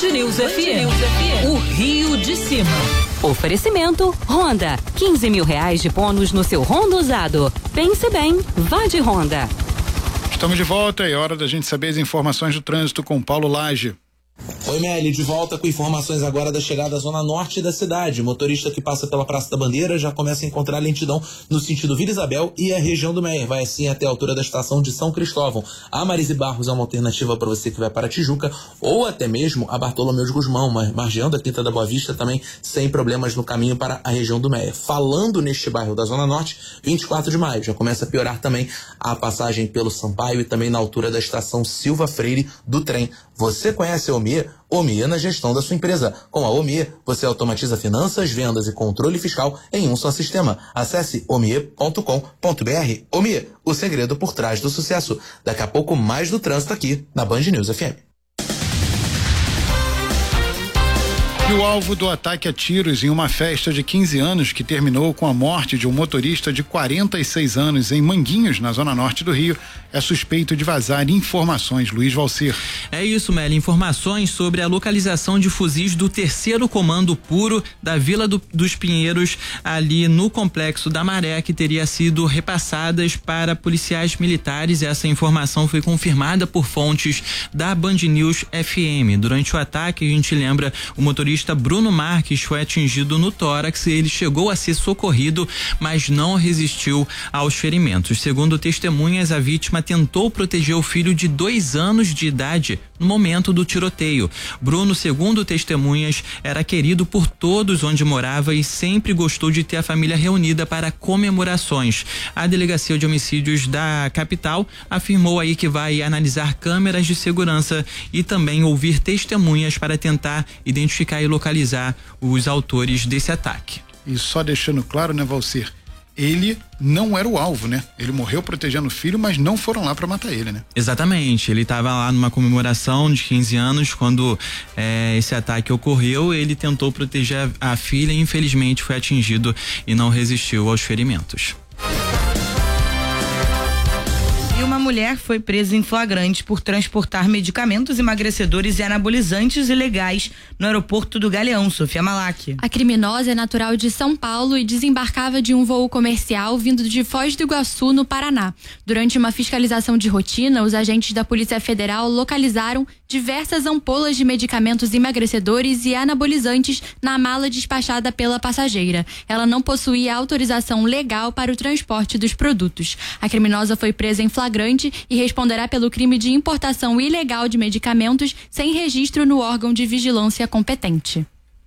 News FM. O Rio de Cima. Oferecimento Honda, 15 mil reais de bônus no seu Honda usado. Pense bem, vá de Honda. Estamos de volta, é hora da gente saber as informações do trânsito com Paulo Lage. Oi, Meli, de volta com informações agora da chegada à zona norte da cidade. O motorista que passa pela Praça da Bandeira já começa a encontrar lentidão no sentido Vila Isabel e a região do Meier. Vai assim até a altura da estação de São Cristóvão. A Marise Barros é uma alternativa para você que vai para Tijuca ou até mesmo a Bartolomeu de Gusmão, margeando a Quinta da Boa Vista também sem problemas no caminho para a região do Meier. Falando neste bairro da zona norte, 24 de maio, já começa a piorar também a passagem pelo Sampaio e também na altura da estação Silva Freire do trem. Você conhece a Omie? Omie na gestão da sua empresa. Com a Omie, você automatiza finanças, vendas e controle fiscal em um só sistema. Acesse omie.com.br. Omie, o segredo por trás do sucesso. Daqui a pouco mais do trânsito aqui na Band News FM. E o alvo do ataque a tiros em uma festa de 15 anos que terminou com a morte de um motorista de 46 anos em Manguinhos, na zona norte do Rio, é suspeito de vazar informações. Luiz Valcir. É isso, Meli. Informações sobre a localização de fuzis do 3º Comando Puro da Vila dos Pinheiros, ali no Complexo da Maré, que teria sido repassadas para policiais militares. Essa informação foi confirmada por fontes da Band News FM. Durante o ataque, a gente lembra, o motorista Bruno Marques foi atingido no tórax e ele chegou a ser socorrido, mas não resistiu aos ferimentos. Segundo testemunhas, a vítima tentou proteger o filho de 2 anos de idade no momento do tiroteio. Bruno, segundo testemunhas, era querido por todos onde morava e sempre gostou de ter a família reunida para comemorações. A Delegacia de Homicídios da capital afirmou aí que vai analisar câmeras de segurança e também ouvir testemunhas para tentar identificar e localizar os autores desse ataque. E só deixando claro, né, Valcir? Ele não era o alvo, né? Ele morreu protegendo o filho, mas não foram lá para matar ele, né? Exatamente. Ele estava lá numa comemoração de 15 anos quando esse ataque ocorreu. Ele tentou proteger a filha e infelizmente foi atingido e não resistiu aos ferimentos. E uma mulher foi presa em flagrante por transportar medicamentos emagrecedores e anabolizantes ilegais no aeroporto do Galeão. Sofia Malak. A criminosa é natural de São Paulo e desembarcava de um voo comercial vindo de Foz do Iguaçu, no Paraná. Durante uma fiscalização de rotina, os agentes da Polícia Federal localizaram diversas ampolas de medicamentos emagrecedores e anabolizantes na mala despachada pela passageira. Ela não possuía autorização legal para o transporte dos produtos. A criminosa foi presa em flagrante e responderá pelo crime de importação ilegal de medicamentos sem registro no órgão de vigilância competente.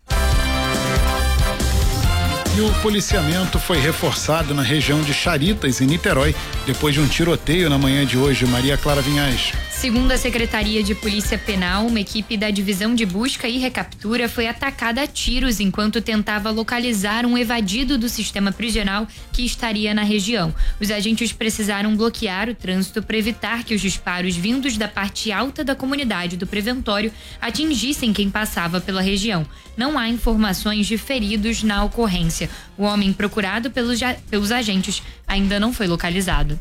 E o policiamento foi reforçado na região de Charitas, em Niterói, depois de um tiroteio na manhã de hoje. Maria Clara Vinhais. Segundo a Secretaria de Polícia Penal, uma equipe da Divisão de Busca e Recaptura foi atacada a tiros enquanto tentava localizar um evadido do sistema prisional que estaria na região. Os agentes precisaram bloquear o trânsito para evitar que os disparos vindos da parte alta da comunidade do Preventório atingissem quem passava pela região. Não há informações de feridos na ocorrência. O homem procurado pelos agentes ainda não foi localizado.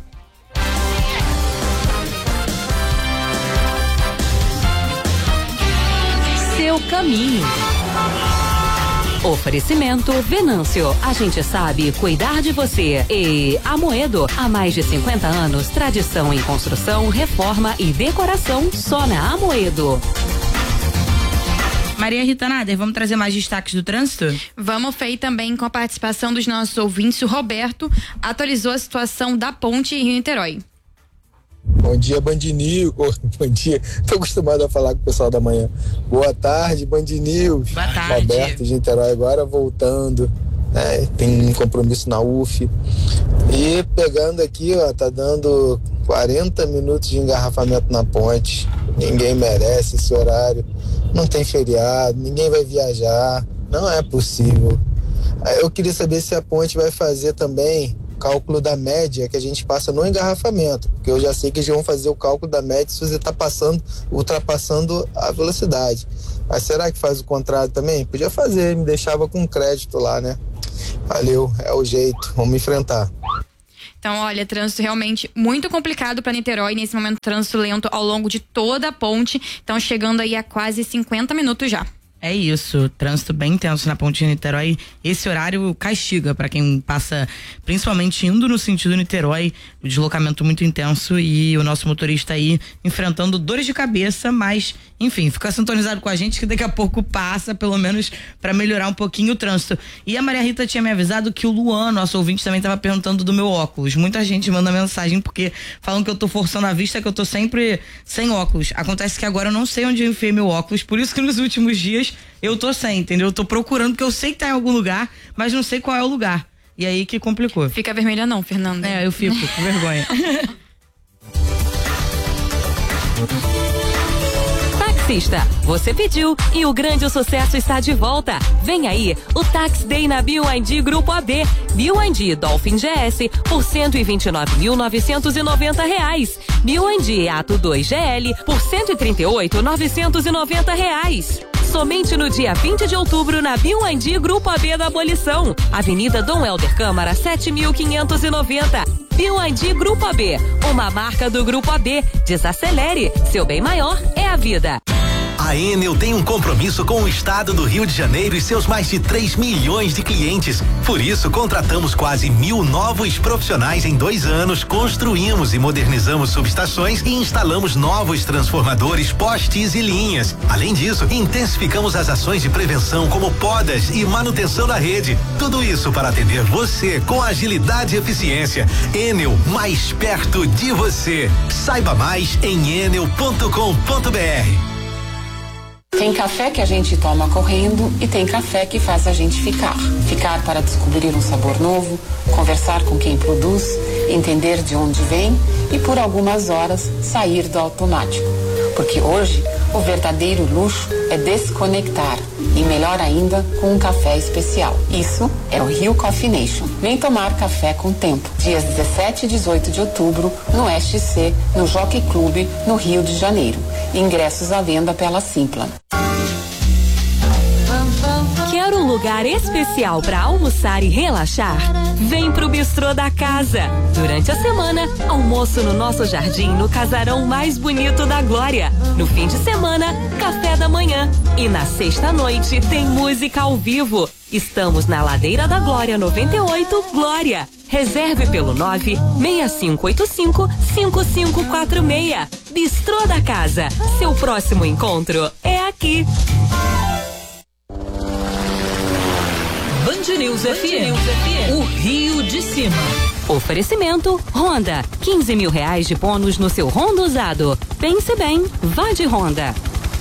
Seu caminho. Oferecimento Venâncio. A gente sabe cuidar de você. E Amoedo. Há mais de 50 anos, tradição em construção, reforma e decoração só na Amoedo. Maria Rita Nader, vamos trazer mais destaques do trânsito? Vamos, Fei, também com a participação dos nossos ouvintes. O Roberto atualizou a situação da ponte em Rio-Niterói. Bom dia, Band News. Bom dia. Tô acostumado a falar com o pessoal da manhã. Boa tarde, Band News. Boa tarde. Roberto de Niterói agora voltando. Tem um compromisso na UF. E pegando aqui, ó, tá dando 40 minutos de engarrafamento na ponte. Ninguém merece esse horário. Não tem feriado, ninguém vai viajar. Não é possível. Eu queria saber se a ponte vai fazer também cálculo da média que a gente passa no engarrafamento, porque eu já sei que eles vão fazer o cálculo da média se você está ultrapassando a velocidade. Mas será que faz o contrário também? Podia fazer, me deixava com crédito lá, né? Valeu, é o jeito, vamos enfrentar. Então, olha, trânsito realmente muito complicado para Niterói. Nesse momento, trânsito lento ao longo de toda a ponte. Então, chegando aí a quase 50 minutos já. É isso, trânsito bem intenso na ponte de Niterói. Esse horário castiga para quem passa, principalmente indo no sentido Niterói, o deslocamento muito intenso e o nosso motorista aí enfrentando dores de cabeça, mas enfim, fica sintonizado com a gente que daqui a pouco passa, pelo menos para melhorar um pouquinho o trânsito. E a Maria Rita tinha me avisado que o Luan, nosso ouvinte, também estava perguntando do meu óculos. Muita gente manda mensagem porque falam que eu tô forçando a vista, que eu tô sempre sem óculos. Acontece que agora eu não sei onde eu enfiei meu óculos, por isso que nos últimos dias eu tô sem, entendeu? Eu tô procurando, porque eu sei que tá em algum lugar, mas não sei qual é o lugar. E aí que complicou. Fica vermelha não, Fernanda. É, eu fico com vergonha. Taxista, você pediu e o grande sucesso está de volta. Vem aí o Tax Day na BYD Grupo AB. BYD Dolphin GS por R$129.990. BYD Ato 2 GL por R$138.990. Somente no dia 20 de outubro na BYD Grupo AB da Abolição. Avenida Dom Helder Câmara, 7.590. BYD Grupo AB, uma marca do Grupo AB. Desacelere, seu bem maior é a vida. A Enel tem um compromisso com o estado do Rio de Janeiro e seus mais de 3 milhões de clientes. Por isso, contratamos quase 1.000 novos profissionais em 2 anos, construímos e modernizamos subestações e instalamos novos transformadores, postes e linhas. Além disso, intensificamos as ações de prevenção como podas e manutenção da rede. Tudo isso para atender você com agilidade e eficiência. Enel, mais perto de você. Saiba mais em enel.com.br. Tem café que a gente toma correndo e tem café que faz a gente ficar. Ficar para descobrir um sabor novo, conversar com quem produz, entender de onde vem e por algumas horas sair do automático. Porque hoje o verdadeiro luxo é desconectar e melhor ainda com um café especial. Isso é o Rio Coffee Nation. Vem tomar café com tempo. Dias 17 e 18 de outubro no SC, no Jockey Club, no Rio de Janeiro. Ingressos à venda pela Simpla. Quer um lugar especial para almoçar e relaxar? Vem pro Bistrô da Casa. Durante a semana, almoço no nosso jardim no casarão mais bonito da Glória. No fim de semana, café da manhã. E na sexta-noite tem música ao vivo. Estamos na Ladeira da Glória 98, Glória. Reserve pelo 96585-5546. Bistrô da Casa. Seu próximo encontro é aqui. Band News FM. O Rio de Cima. Oferecimento Honda. R$15 mil de bônus no seu Honda usado. Pense bem, vá de Honda.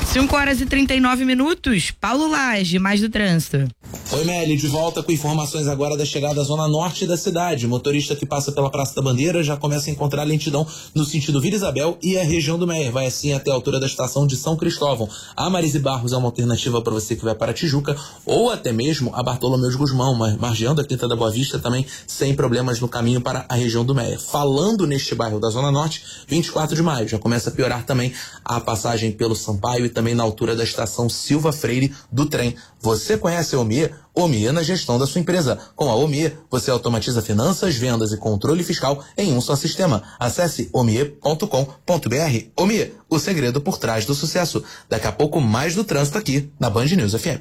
5h39. Paulo Lage, mais do trânsito. Oi, Meli, de volta com informações agora da chegada à zona norte da cidade. O motorista que passa pela Praça da Bandeira já começa a encontrar lentidão no sentido Vila Isabel e a região do Meier. Vai assim até a altura da estação de São Cristóvão. A Marise Barros é uma alternativa para você que vai para Tijuca ou até mesmo a Bartolomeu de Gusmão, margeando a Quinta da Boa Vista também sem problemas no caminho para a região do Meier. Falando neste bairro da zona norte, 24 de maio já começa a piorar também a passagem pelo Sampaio e também na altura da estação Silva Freire do trem. Você conhece a Omie? Omie na gestão da sua empresa. Com a Omie, você automatiza finanças, vendas e controle fiscal em um só sistema. Acesse omie.com.br. Omie, o segredo por trás do sucesso. Daqui a pouco mais do trânsito aqui na Band News FM.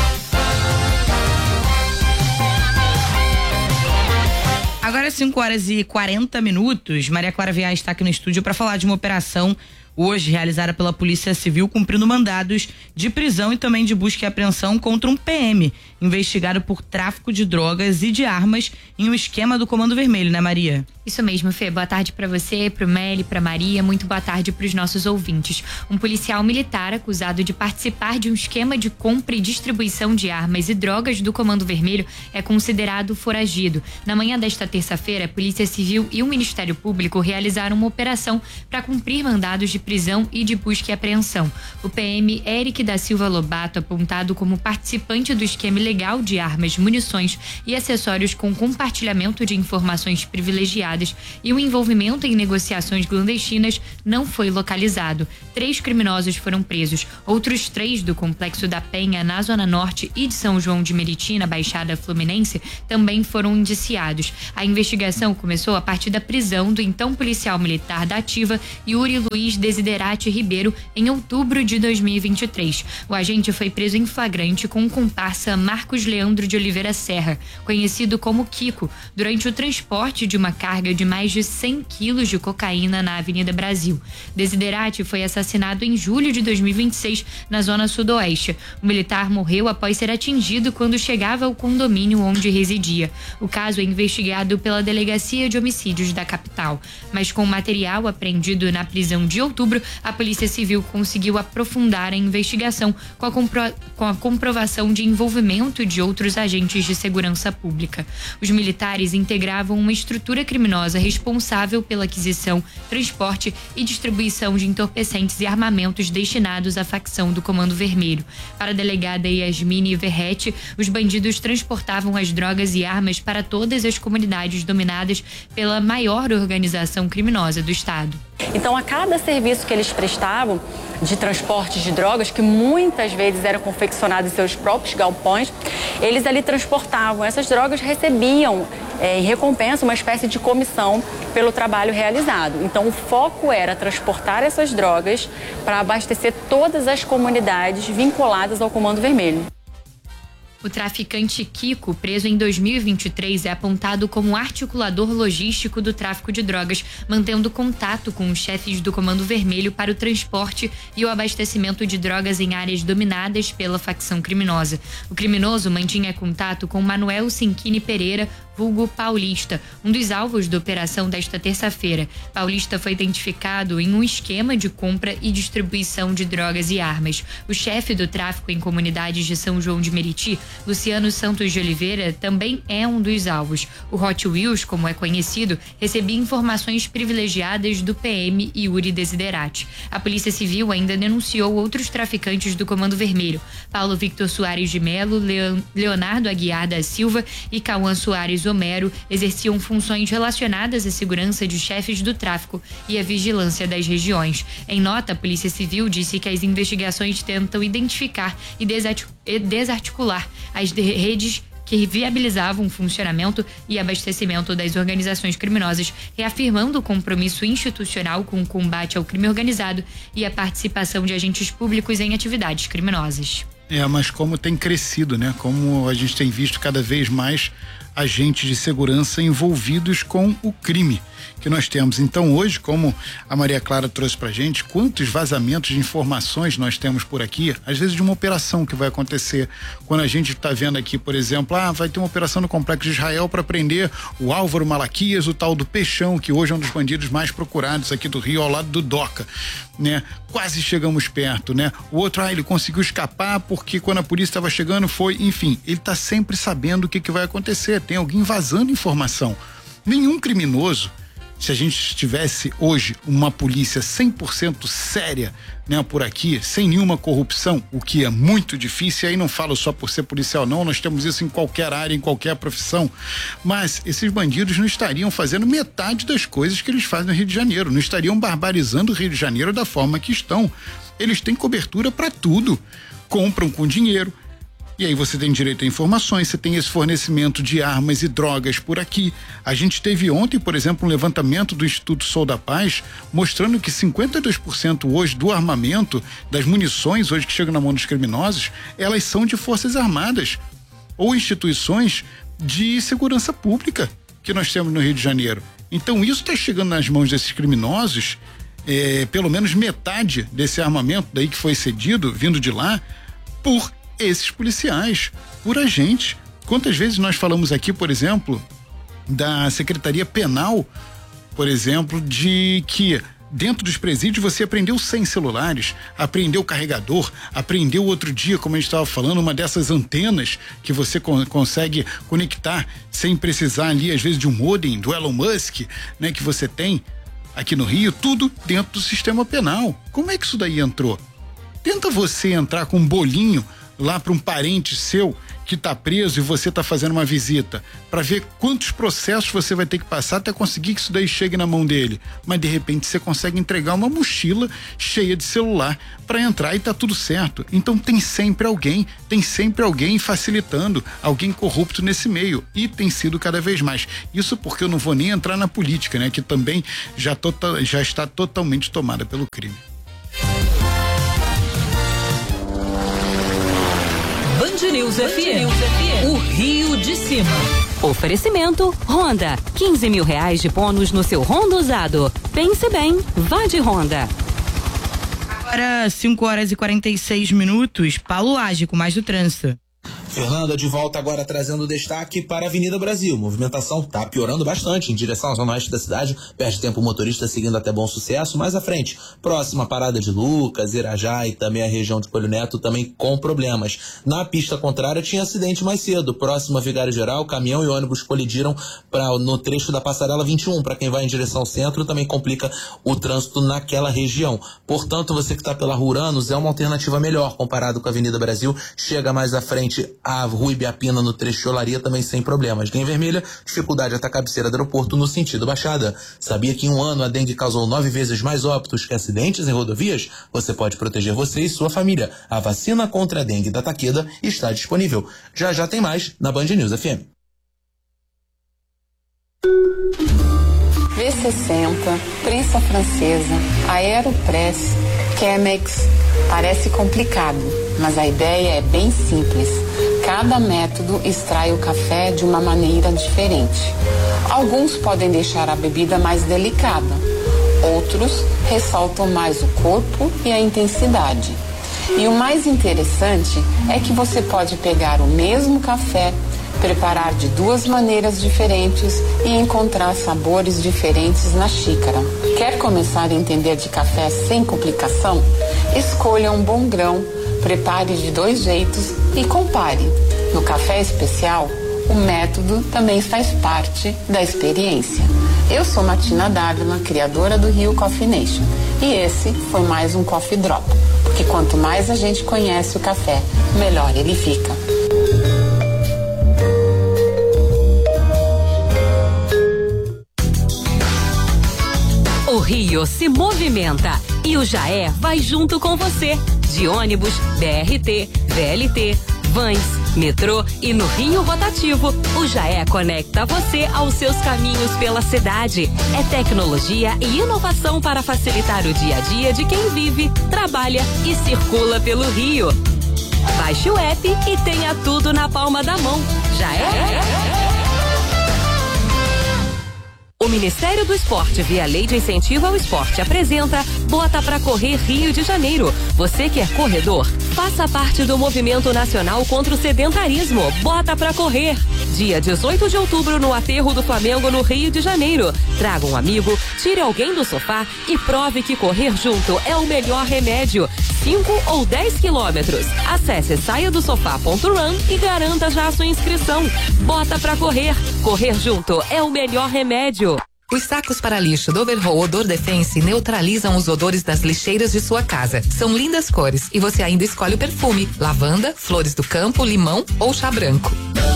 Agora 5h40. Maria Clara Viais está aqui no estúdio para falar de uma operação hoje realizada pela Polícia Civil, cumprindo mandados de prisão e também de busca e apreensão contra um PM, investigado por tráfico de drogas e de armas em um esquema do Comando Vermelho, né, Maria? Isso mesmo, Fê. Boa tarde para você, pro Meli, pra Maria. Muito boa tarde para os nossos ouvintes. Um policial militar acusado de participar de um esquema de compra e distribuição de armas e drogas do Comando Vermelho é considerado foragido. Na manhã desta terça-feira, a Polícia Civil e o Ministério Público realizaram uma operação para cumprir mandados de de prisão e de busca e apreensão. O PM Eric da Silva Lobato, apontado como participante do esquema ilegal de armas, munições e acessórios com compartilhamento de informações privilegiadas e o envolvimento em negociações clandestinas, não foi localizado. 3 criminosos foram presos. Outros 3 do Complexo da Penha, na Zona Norte, e de São João de Meriti, na Baixada Fluminense, também foram indiciados. A investigação começou a partir da prisão do então policial militar da Ativa, Yuri Luiz Desiderati Ribeiro, em outubro de 2023. O agente foi preso em flagrante com o comparsa Marcos Leandro de Oliveira Serra, conhecido como Kiko, durante o transporte de uma carga de mais de 100 quilos de cocaína na Avenida Brasil. Desiderati foi assassinado em julho de 2026 na zona sudoeste. O militar morreu após ser atingido quando chegava ao condomínio onde residia. O caso é investigado pela Delegacia de Homicídios da capital. Mas com o material apreendido na prisão de outubro, a Polícia Civil conseguiu aprofundar a investigação com a comprovação de envolvimento de outros agentes de segurança pública. Os militares integravam uma estrutura criminosa responsável pela aquisição, transporte e distribuição de entorpecentes e armamentos destinados à facção do Comando Vermelho. Para a delegada Yasmine Verrete, os bandidos transportavam as drogas e armas para todas as comunidades dominadas pela maior organização criminosa do estado. Então, a cada serviço que eles prestavam de transporte de drogas, que muitas vezes eram confeccionados em seus próprios galpões, eles ali transportavam. Essas drogas recebiam em recompensa uma espécie de comissão pelo trabalho realizado. Então, o foco era transportar essas drogas para abastecer todas as comunidades vinculadas ao Comando Vermelho. O traficante Kiko, preso em 2023, é apontado como articulador logístico do tráfico de drogas, mantendo contato com os chefes do Comando Vermelho para o transporte e o abastecimento de drogas em áreas dominadas pela facção criminosa. O criminoso mantinha contato com Manuel Cinquini Pereira, vulgo Paulista, um dos alvos da operação desta terça-feira. Paulista foi identificado em um esquema de compra e distribuição de drogas e armas. O chefe do tráfico em comunidades de São João de Meriti, Luciano Santos de Oliveira, também é um dos alvos. O Hot Wheels, como é conhecido, recebia informações privilegiadas do PM Yuri Desiderati. A Polícia Civil ainda denunciou outros traficantes do Comando Vermelho: Paulo Victor Soares de Melo, Leonardo Aguiar da Silva e Cauã Soares Homero exerciam funções relacionadas à segurança de chefes do tráfico e à vigilância das regiões. Em nota, a Polícia Civil disse que as investigações tentam identificar e desarticular as redes que viabilizavam o funcionamento e abastecimento das organizações criminosas, reafirmando o compromisso institucional com o combate ao crime organizado e a participação de agentes públicos em atividades criminosas. Mas como tem crescido, né? Como a gente tem visto cada vez mais agentes de segurança envolvidos com o crime que nós temos. Então, hoje, como a Maria Clara trouxe pra gente, quantos vazamentos de informações nós temos por aqui, às vezes de uma operação que vai acontecer. Quando a gente tá vendo aqui, por exemplo, vai ter uma operação no Complexo de Israel para prender o Álvaro Malaquias, o tal do Peixão, que hoje é um dos bandidos mais procurados aqui do Rio, ao lado do Doca, né? Quase chegamos perto, né? O outro, ele conseguiu escapar porque quando a polícia estava chegando enfim, ele tá sempre sabendo o que vai acontecer, tem alguém vazando informação. Nenhum criminoso, se a gente tivesse hoje uma polícia 100% séria, né, por aqui, sem nenhuma corrupção, o que é muito difícil, e aí não falo só por ser policial não, nós temos isso em qualquer área, em qualquer profissão, mas esses bandidos não estariam fazendo metade das coisas que eles fazem no Rio de Janeiro, não estariam barbarizando o Rio de Janeiro da forma que estão. Eles têm cobertura para tudo, compram com dinheiro. E aí você tem direito a informações, você tem esse fornecimento de armas e drogas por aqui. A gente teve ontem, por exemplo, um levantamento do Instituto Sou da Paz, mostrando que 52% hoje do armamento, das munições hoje que chegam na mão dos criminosos, elas são de forças armadas ou instituições de segurança pública que nós temos no Rio de Janeiro. Então isso está chegando nas mãos desses criminosos, pelo menos metade desse armamento daí que foi cedido, vindo de lá, por esses policiais, por agentes. Quantas vezes nós falamos aqui, por exemplo, da Secretaria Penal, por exemplo, de que dentro dos presídios você apreendeu 100 celulares, apreendeu carregador, apreendeu outro dia, como a gente estava falando, uma dessas antenas que você consegue conectar sem precisar ali, às vezes, de um modem do Elon Musk, né, que você tem. aqui no Rio, tudo dentro do sistema penal. Como é que isso daí entrou? Tenta você entrar com um bolinho lá para um parente seu que tá preso e você tá fazendo uma visita, para ver quantos processos você vai ter que passar até conseguir que isso daí chegue na mão dele. Mas de repente você consegue entregar uma mochila cheia de celular para entrar e tá tudo certo. Então tem sempre alguém facilitando, alguém corrupto nesse meio, e tem sido cada vez mais. Isso porque eu não vou nem entrar na política, né, que também já está totalmente tomada pelo crime. Band News FM, o Rio de Cima. Oferecimento Honda, 15 mil reais de bônus no seu Honda usado. Pense bem, vá de Honda. Agora 5h46, Paulo Lage com mais do trânsito. Fernanda, de volta agora trazendo destaque para a Avenida Brasil. Movimentação tá piorando bastante em direção à zona oeste da cidade. Perde tempo o motorista seguindo até Bom Sucesso. Mais à frente, próxima parada de Lucas, Irajá e também a região de Coelho Neto também com problemas. Na pista contrária tinha acidente mais cedo. Próximo a Vigário Geral, caminhão e ônibus colidiram no trecho da Passarela 21. Para quem vai em direção ao centro, também complica o trânsito naquela região. Portanto, você que está pela Ruranos é uma alternativa melhor comparado com a Avenida Brasil. Chega mais à frente a Rua Ibiapina no trecho de Olaria também sem problemas. Linha vermelha, dificuldade até a cabeceira do aeroporto no sentido Baixada. Sabia que em um ano a dengue causou 9 vezes mais óbitos que acidentes em rodovias? Você pode proteger você e sua família. A vacina contra a dengue da Takeda está disponível. Já tem mais na Band News FM. V60, prensa francesa, Aeropress, Chemex. Parece complicado, mas a ideia é bem simples. Cada método extrai o café de uma maneira diferente. Alguns podem deixar a bebida mais delicada, outros ressaltam mais o corpo e a intensidade. E o mais interessante é que você pode pegar o mesmo café, preparar de 2 maneiras diferentes e encontrar sabores diferentes na xícara. Quer começar a entender de café sem complicação? Escolha um bom grão, prepare de 2 jeitos e compare. No café especial, o método também faz parte da experiência. Eu sou Martina Dávila, criadora do Rio Coffee Nation, e esse foi mais um Coffee Drop, porque quanto mais a gente conhece o café, melhor ele fica. O Rio se movimenta e o Jaé vai junto com você. De ônibus, BRT, VLT, vans, metrô e no Rio Rotativo, o Jaé conecta você aos seus caminhos pela cidade. É tecnologia e inovação para facilitar o dia a dia de quem vive, trabalha e circula pelo Rio. Baixe o app e tenha tudo na palma da mão. Jaé. O Ministério do Esporte, via Lei de Incentivo ao Esporte, apresenta Bota pra Correr Rio de Janeiro. Você que é corredor, faça parte do Movimento Nacional contra o Sedentarismo. Bota pra Correr. Dia 18 de outubro, no Aterro do Flamengo, no Rio de Janeiro. Traga um amigo, tire alguém do sofá e prove que correr junto é o melhor remédio. 5 ou 10 quilômetros. Acesse saiadosofá.run e garanta já a sua inscrição. Bota pra correr. Correr junto é o melhor remédio. Os sacos para lixo do Overhaul Odor Defense neutralizam os odores das lixeiras de sua casa. São lindas cores e você ainda escolhe o perfume: lavanda, flores do campo, limão ou chá branco.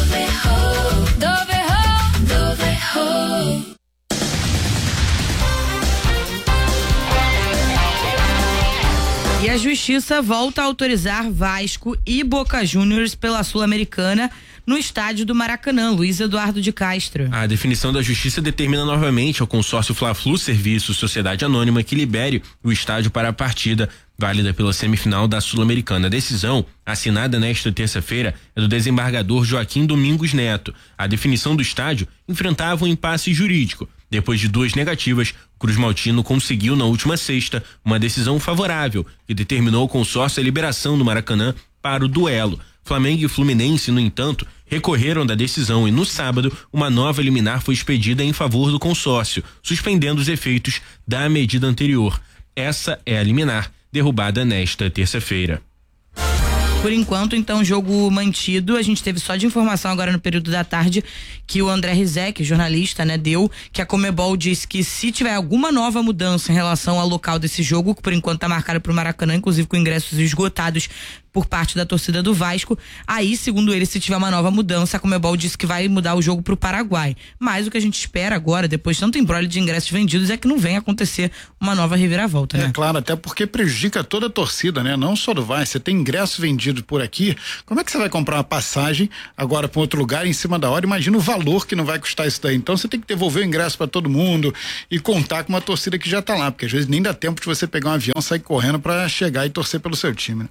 E a Justiça volta a autorizar Vasco e Boca Juniors pela Sul-Americana no estádio do Maracanã. Luiz Eduardo de Castro. A definição da Justiça determina novamente ao consórcio Fla-Flu Serviços Sociedade Anônima que libere o estádio para a partida válida pela semifinal da Sul-Americana. A decisão, assinada nesta terça-feira, é do desembargador Joaquim Domingos Neto. A definição do estádio enfrentava um impasse jurídico. Depois de 2 negativas, o Cruz Maltino conseguiu na última sexta uma decisão favorável que determinou ao consórcio a liberação do Maracanã para o duelo. Flamengo e Fluminense, no entanto, recorreram da decisão e no sábado uma nova liminar foi expedida em favor do consórcio, suspendendo os efeitos da medida anterior. Essa é a liminar derrubada nesta terça-feira. Por enquanto, então, jogo mantido. A gente teve só de informação agora no período da tarde que o André Rizek, jornalista, né, deu que a Conmebol disse que se tiver alguma nova mudança em relação ao local desse jogo, que por enquanto tá marcado pro Maracanã, inclusive com ingressos esgotados por parte da torcida do Vasco, aí, segundo ele, se tiver uma nova mudança, a Conmebol disse que vai mudar o jogo pro Paraguai. Mas o que a gente espera agora, depois de tanto embrolho de ingressos vendidos, é que não venha acontecer uma nova reviravolta, né? É claro, até porque prejudica toda a torcida, né? Não só do Vasco. Você tem ingresso vendido por aqui, como é que você vai comprar uma passagem agora para outro lugar em cima da hora? Imagina o valor que não vai custar isso daí. Então você tem que devolver o ingresso para todo mundo e contar com uma torcida que já tá lá, porque às vezes nem dá tempo de você pegar um avião, sair correndo para chegar e torcer pelo seu time, né?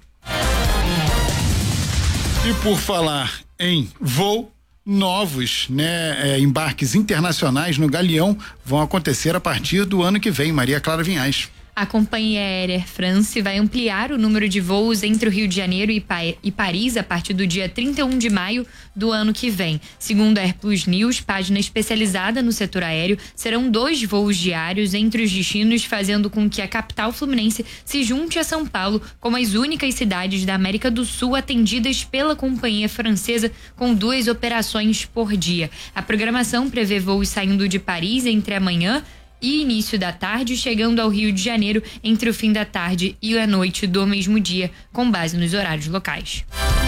E por falar em voo, novos, né, embarques internacionais no Galeão vão acontecer a partir do ano que vem. Maria Clara Vinhais. A companhia aérea Air France vai ampliar o número de voos entre o Rio de Janeiro e Paris a partir do dia 31 de maio do ano que vem. Segundo a Air Plus News, página especializada no setor aéreo, serão 2 voos diários entre os destinos, fazendo com que a capital fluminense se junte a São Paulo como as únicas cidades da América do Sul atendidas pela companhia francesa, com 2 operações por dia. A programação prevê voos saindo de Paris entre amanhã e início da tarde, chegando ao Rio de Janeiro entre o fim da tarde e a noite do mesmo dia, com base nos horários locais.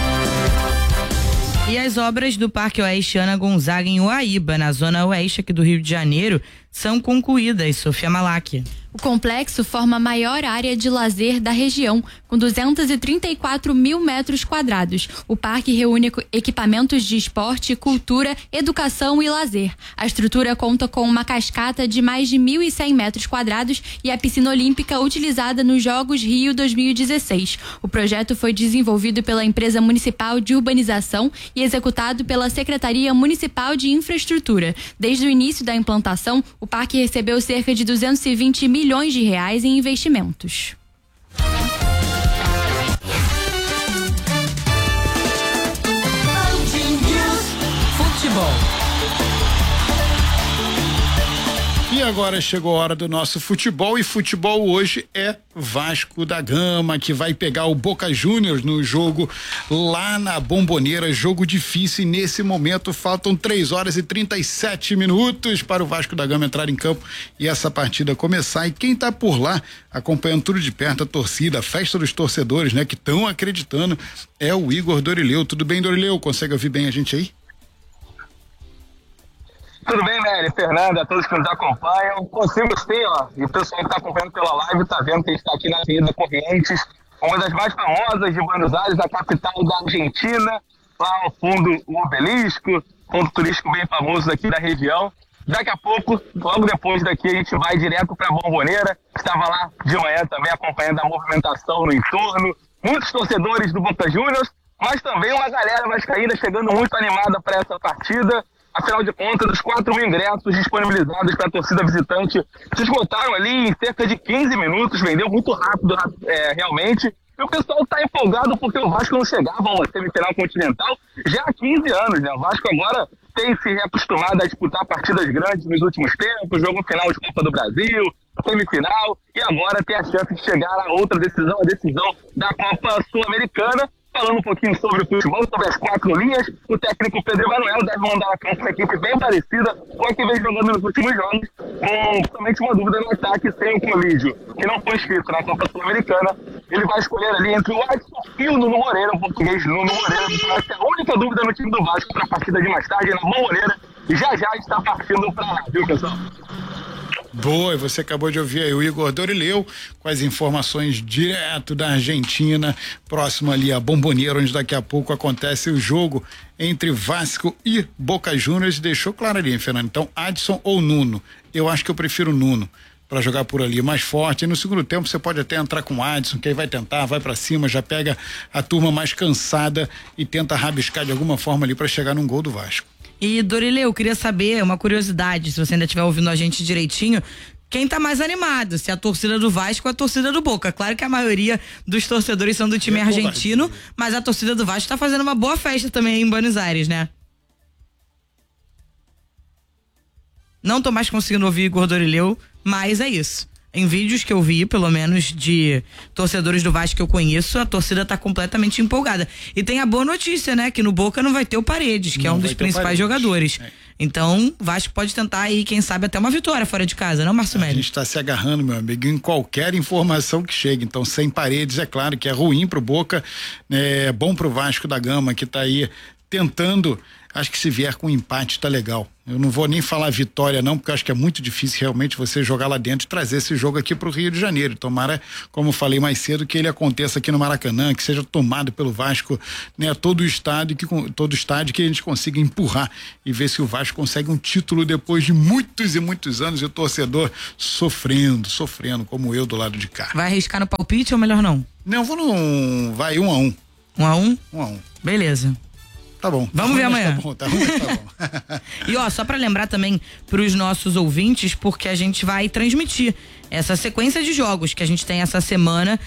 E as obras do Parque Oeste Ana Gonzaga em Uaíba, na zona oeste aqui do Rio de Janeiro, são concluídas. Sofia Malak. O complexo forma a maior área de lazer da região, com 234 mil metros quadrados. O parque reúne equipamentos de esporte, cultura, educação e lazer. A estrutura conta com uma cascata de mais de 1.100 metros quadrados e a piscina olímpica utilizada nos Jogos Rio 2016. O projeto foi desenvolvido pela empresa municipal de urbanização e executado pela Secretaria Municipal de Infraestrutura. Desde o início da implantação, o parque recebeu cerca de 220 milhões de reais em investimentos. Futebol. E agora chegou a hora do nosso futebol, e futebol hoje é Vasco da Gama, que vai pegar o Boca Juniors no jogo lá na Bombonera, jogo difícil, e nesse momento faltam 3 horas e 37 minutos para o Vasco da Gama entrar em campo e essa partida começar. E quem tá por lá acompanhando tudo de perto, a torcida, a festa dos torcedores, né, que estão acreditando, é o Igor Dorileu. Tudo bem, Dorileu? Consegue ouvir bem a gente aí? Tudo bem, Nery, Fernanda, a todos que nos acompanham. Consigo sim, ó. E o pessoal que está acompanhando pela live está vendo que a gente está aqui na Avenida Corrientes, uma das mais famosas de Buenos Aires, a capital da Argentina. Lá ao fundo, o Obelisco, ponto turístico bem famoso daqui da região. Daqui a pouco, logo depois daqui, a gente vai direto para a Bombonera. Estava lá de manhã também acompanhando a movimentação no entorno. Muitos torcedores do Boca Juniors, mas também uma galera vascaína chegando muito animada para essa partida. Afinal de contas, os 4.000 ingressos disponibilizados para a torcida visitante se esgotaram ali em cerca de 15 minutos, vendeu muito rápido, realmente. E o pessoal está empolgado porque o Vasco não chegava a uma semifinal continental já há 15 anos, né? O Vasco agora tem se reacostumado a disputar partidas grandes nos últimos tempos, jogo final de Copa do Brasil, semifinal, e agora tem a chance de chegar a outra decisão, a decisão da Copa Sul-Americana. Falando um pouquinho sobre o futebol, sobre as 4 linhas, o técnico Pedro Emanuel deve mandar a campo uma equipe bem parecida com a que vem jogando nos últimos jogos, com somente uma dúvida no ataque sem o Colígio, que não foi inscrito na Copa Sul-Americana. Ele vai escolher ali entre o Adson e o Nuno Moreira, o português Nuno Moreira, que vai ser a única dúvida no time do Vasco para a partida de mais tarde na Bombonera, e já está partindo para lá, viu, pessoal? Boa, e você acabou de ouvir aí o Igor Dorileu com as informações direto da Argentina, próximo ali a Bombonera, onde daqui a pouco acontece o jogo entre Vasco e Boca Juniors. Deixou claro ali, hein, Fernando? Então, Adson ou Nuno? Eu acho que eu prefiro Nuno para jogar por ali, mais forte. E no segundo tempo você pode até entrar com o Adson, que aí vai tentar, vai para cima, já pega a turma mais cansada e tenta rabiscar de alguma forma ali para chegar num gol do Vasco. E Dorileu, eu queria saber, uma curiosidade, se você ainda estiver ouvindo a gente direitinho, quem tá mais animado, se é a torcida do Vasco ou a torcida do Boca. Claro que a maioria dos torcedores são do time argentino, mas a torcida do Vasco tá fazendo uma boa festa também em Buenos Aires, né? Não tô mais conseguindo ouvir Igor Dorileu, mas é isso. em vídeos que eu vi, pelo menos de torcedores do Vasco que eu conheço, a torcida tá completamente empolgada. E tem a boa notícia, né? Que no Boca não vai ter o Paredes, que é um dos principais jogadores. Então, o Vasco pode tentar aí, quem sabe, até uma vitória fora de casa, não, Márcio Médio? A gente tá se agarrando, meu amigo, em qualquer informação que chegue. Então, sem Paredes, é claro que é ruim pro Boca, é bom pro Vasco da Gama, que tá aí tentando. Acho que se vier com empate tá legal. Eu não vou nem falar vitória não, porque eu acho que é muito difícil realmente você jogar lá dentro e trazer esse jogo aqui pro Rio de Janeiro. Tomara, como eu falei mais cedo, que ele aconteça aqui no Maracanã, que seja tomado pelo Vasco, né, todo estádio que a gente consiga empurrar e ver se o Vasco consegue um título depois de muitos e muitos anos e o torcedor sofrendo, como eu do lado de cá. Vai arriscar no palpite ou melhor não? Não, vai 1-1. 1-1? 1-1. Beleza. Tá bom. Vamos ver amanhã. Tá bom. E ó, só pra lembrar também pros nossos ouvintes, porque a gente vai transmitir essa sequência de jogos que a gente tem essa semana,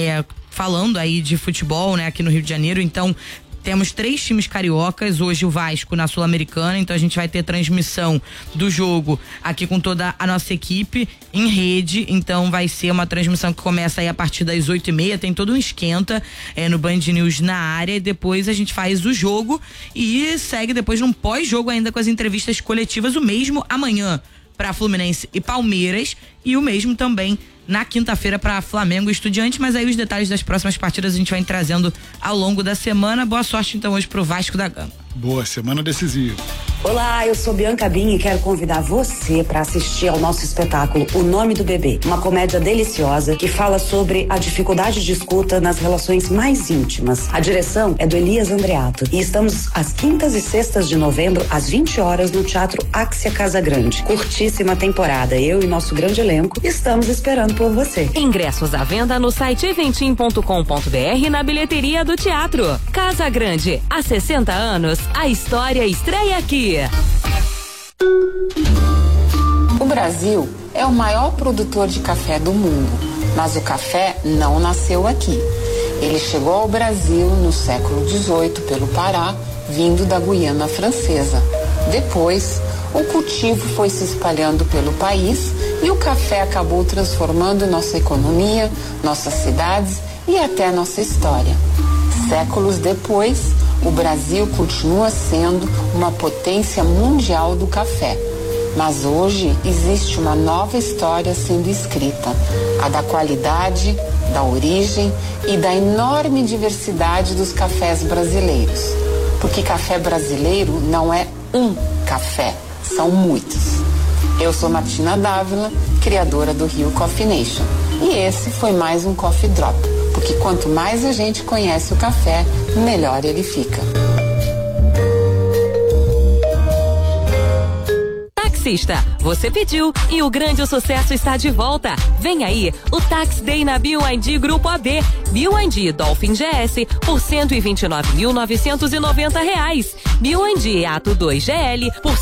falando aí de futebol, né, aqui no Rio de Janeiro. Então, temos 3 times cariocas, hoje o Vasco na Sul-Americana, então a gente vai ter transmissão do jogo aqui com toda a nossa equipe em rede, então vai ser uma transmissão que começa aí a partir das 8h30, tem todo um esquenta no Band News na área, e depois a gente faz o jogo e segue depois num pós-jogo ainda com as entrevistas coletivas, o mesmo amanhã para Fluminense e Palmeiras e o mesmo também na quinta-feira para Flamengo e Estudiantes, mas aí os detalhes das próximas partidas a gente vai trazendo ao longo da semana. Boa sorte então hoje pro Vasco da Gama. Boa, semana decisiva. Olá, eu sou Bianca Bin e quero convidar você para assistir ao nosso espetáculo O Nome do Bebê, uma comédia deliciosa que fala sobre a dificuldade de escuta nas relações mais íntimas. A direção é do Elias Andreato e estamos às quintas e sextas de novembro, às 20 horas, no Teatro Axia Casa Grande. Curtíssima temporada, eu e nosso grande elenco estamos esperando por você. Ingressos à venda no site eventim.com.br, na bilheteria do teatro. Casa Grande, há 60 anos, a história estreia aqui. O Brasil é o maior produtor de café do mundo, mas o café não nasceu aqui. Ele chegou ao Brasil no século XVIII pelo Pará, vindo da Guiana Francesa. Depois, o cultivo foi se espalhando pelo país e o café acabou transformando nossa economia, nossas cidades e até nossa história. Séculos depois, o Brasil continua sendo uma potência mundial do café. Mas hoje existe uma nova história sendo escrita, a da qualidade, da origem e da enorme diversidade dos cafés brasileiros. Porque café brasileiro não é um café, são muitos. Eu sou Martina Dávila, criadora do Rio Coffee Nation. E esse foi mais um Coffee Drop, porque quanto mais a gente conhece o café, melhor ele fica. Taxista, você pediu e o grande sucesso está de volta. Vem aí o Tax Day na BYD Grupo AB. BYD Dolphin GS por R$129.990. BYD Ato 2 GL por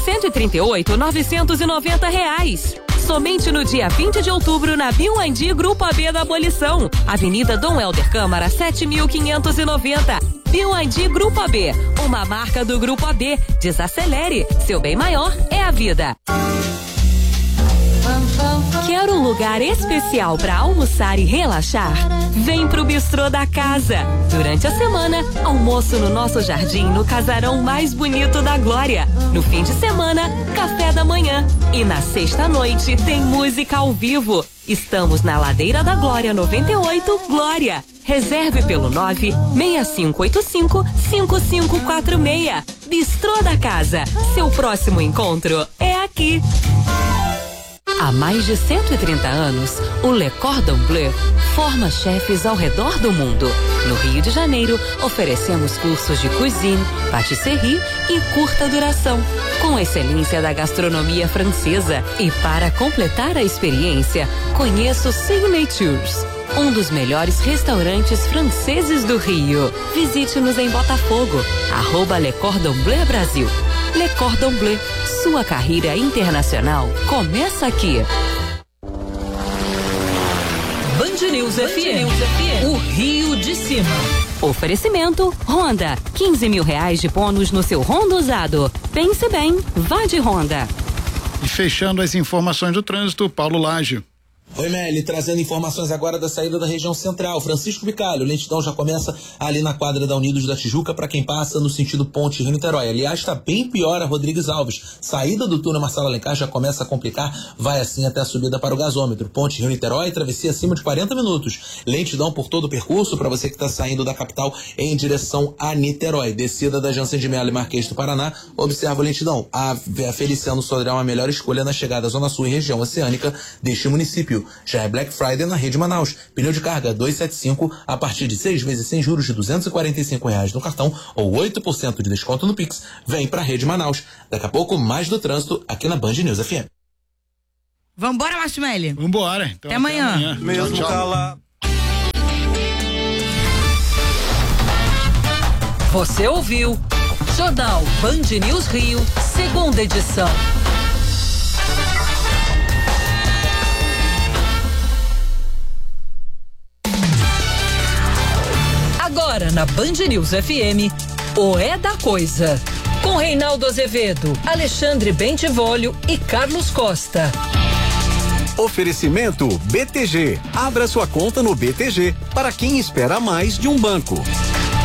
R$138.990. Somente no dia 20 de outubro na BYD Grupo AB da Abolição. Avenida Dom Helder Câmara, 7.590. BYD Grupo AB, uma marca do Grupo AB. Desacelere, seu bem maior é a vida. Quer um lugar especial para almoçar e relaxar? Vem pro Bistrô da Casa. Durante a semana, almoço no nosso jardim no casarão mais bonito da Glória. No fim de semana, café da manhã. E na sexta-noite tem música ao vivo. Estamos na Ladeira da Glória 98, Glória. Reserve pelo 96585-5546. Bistrô da Casa. Seu próximo encontro é aqui. Há mais de 130 anos, o Le Cordon Bleu forma chefes ao redor do mundo. No Rio de Janeiro, oferecemos cursos de cuisine, patisserie e curta duração, com excelência da gastronomia francesa. E para completar a experiência, conheça o Signatures, um dos melhores restaurantes franceses do Rio. Visite-nos em Botafogo, @Le Cordon Bleu Brasil. Le Cordon Bleu, sua carreira internacional começa aqui. Band News FM, o Rio de Cima. Oferecimento Honda, R$15.000 de bônus no seu Honda usado. Pense bem, vá de Honda. E fechando as informações do trânsito, Paulo Lage. Oi, Meli, trazendo informações agora da saída da região central. Francisco Bicalho, lentidão já começa ali na quadra da Unidos da Tijuca para quem passa no sentido Ponte Rio-Niterói. Aliás, está bem pior a Rodrigues Alves. Saída do túnel Marcelo Alencar já começa a complicar, vai assim até a subida para o gasômetro. Ponte Rio-Niterói, travessia acima de 40 minutos. Lentidão por todo o percurso para você que está saindo da capital em direção a Niterói. Descida da Jansen de Melo e Marquês do Paraná, observa a lentidão. A Feliciano Sodré é uma melhor escolha na chegada à Zona Sul e região oceânica deste município. Já é Black Friday na Rede Manaus. Pneu de carga 275 a partir de 6 vezes sem juros de R$245 no cartão ou 8% de desconto no Pix. Vem pra Rede Manaus. Daqui a pouco, mais do trânsito aqui na Band News FM. Vambora, Martimeli? Vambora. Então, até amanhã. Mesmo tchau. Você ouviu Jornal Band News Rio, segunda edição. Agora na Band News FM, o É da Coisa. Com Reinaldo Azevedo, Alexandre Bentivolio e Carlos Costa. Oferecimento BTG. Abra sua conta no BTG para quem espera mais de um banco.